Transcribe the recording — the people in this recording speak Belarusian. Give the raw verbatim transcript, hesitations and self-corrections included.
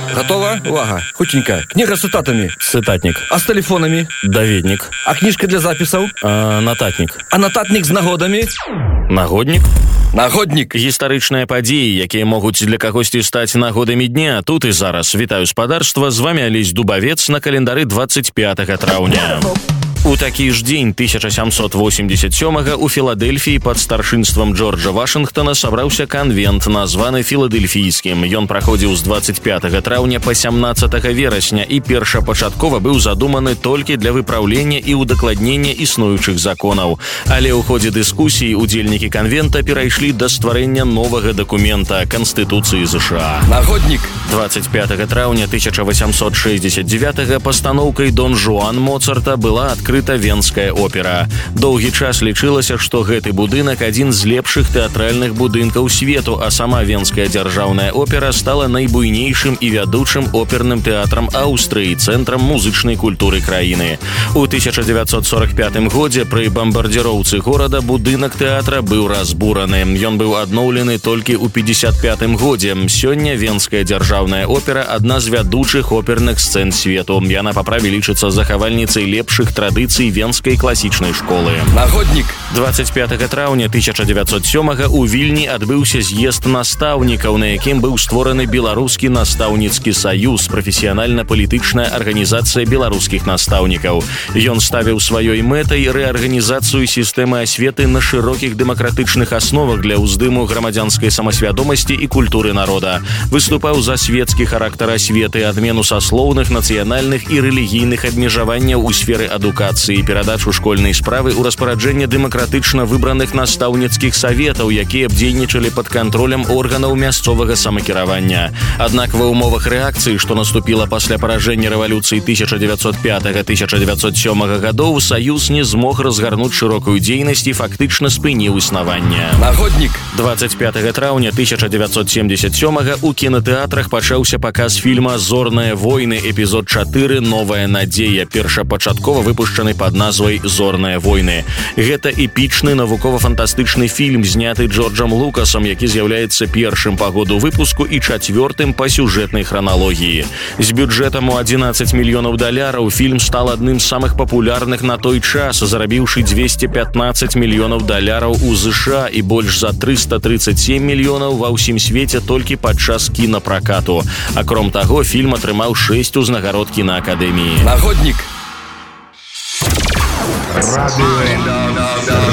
Готова? Увага. Хутенька. Книга с цитатами. Цытатнік. А с телефонами? Даведнік. А книжка для записаў? А, нататнік. А нататник з нагодами? Нагоднік. Нагодник. Гістарычныя падзеі, якія могуць для кагосьці стаць нагодамі дня. Тут і зараз. Вітаю спадарства. З вами Алесь Дубавец на календары двадцать пятага траўня. У такі ж дзень тысяча сямсот восемьдесят сёмага у Філадельфіі пад старшынствам Джорджа Вашынгтона сабраўся канвент, названы філадельфійскім. Ён праходзіў з двадцать пятага траўня па сямнаццатага верасня і першапачаткова быў задуманы толькі для выпраўлення і удакладнення існуючых законаў. Але ў ходзе дыскусіі удзельнікі канвента перайшлі да стварэння новага дакумента Канстытуцыі ЗША. Нагодник. двадцать пятага траўня тысяча восемьсот шестьдесят девятага пастаноўкай «Дон Жуан» Моцарта была адкрыта Венская опера. Доўгі час лічылася, што гэты будынак адзін з лепшых тэатральных будынкаў свету, а сама Венская дзяржаўная опера стала найбуйнейшым і вядучым оперным тэатрам Аўстрыі, цэнтрам музычнай культуры краіны. У тысяча девятьсот сорок пятым годзе пры бамбардзіроўцы горада будынак тэатра быў разбураны. Ён быў адноўлены толькі ў пятьдесят пятым годзе. Сёння Венская дзяржаўная опера адна з вядучых оперных сцэн свету. Яна па праве лічыцца захавальніцай лепшых традыцый Венскай класічнай школы. Нагодник. двадцать пятага траўня тысяча девятьсот сёмага ў Вільні адбыўся з'езд настаўнікаў, на якім быў створаны Беларускі настаўніцкі саюз, прафесіянальна-палітычная арганізацыя беларускіх настаўнікаў. Ён ставіў сваёй мэтай рэарганізацыю сістэмы асветы на шырокіх дэмакратычных асновах для ўздыму грамадзянскай самасвядомасці і культуры народа. Выступаў за свецкі характар асветы, адмену саслоўных, нацыянальных і рэлігійных абмежаванняў у сферы адукацыі, перадачу школьнай справы ў распараджэнне дэмакратычна выбраных настаўніцкіх саветаў, якія б дзейнічалі пад кантролем органаў мясцовага самакіравання. Аднак ва ўмовах рэакцыі, што наступіла пасля паражэння рэвалюцыі тысяча девятьсот пятага — тысяча девятьсот сёмага гадоў, саюз не змог разгарнуць шырокую дзейнасць і фактычна спыніў існаванне. Нагодник. двадцать пятага траўня тысяча девятьсот семьдесят сёмага у кінотеатрах пачаўся паказ фільма «Зорныя войны», эпізод чатыры «Новая надзея», першапачаткова выпушчаны пад назвай «Зорныя войны». Гэта эпічны навукова-фантастычны фільм, зняты Джорджам Лукасам, які з'яўляецца першым па году выпуску і чацвёртым па сюжэтнай храналогіі. З бюджэтам у адзінаццаць мільёнаў даляраў фільм стал адным з самых папулярных на той час, зарабіўшы двести пятнадцать мільёнаў даляраў у ЗША і больш за триста тридцать семь мільёнаў ва ўсім свеце толькі падчас кінапракату. Акром таго, фільм атрымаў шэсць узнагарод кінаакадэміі. Нагодник.